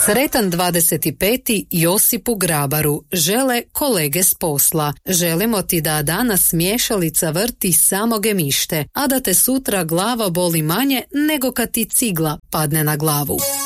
Sretan 25. Josipu Grabaru žele kolege s posla. Želimo ti da danas miješalica vrti samo gemište, a da te sutra glava boli manje nego kad ti cigla padne na glavu.